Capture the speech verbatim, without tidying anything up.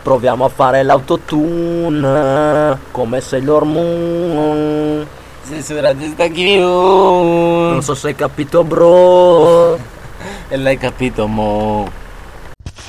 Proviamo a fare l'autotune come Sailor Moon. Censura sta chiù. Non so se hai capito, bro. E l'hai capito, mo.